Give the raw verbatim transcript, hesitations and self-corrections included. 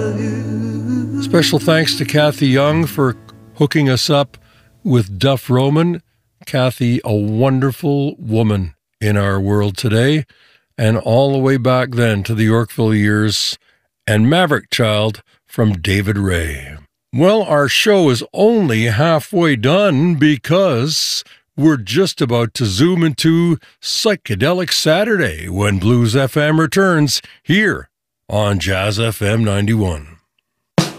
Special thanks to Kathy Young for hooking us up with Duff Roman. Kathy, a wonderful woman in our world today, and all the way back then to the Yorkville years, and Maverick Child from David Ray. Well, our show is only halfway done because we're just about to zoom into Psychedelic Saturday when Blues F M returns here on Jazz F M ninety-one.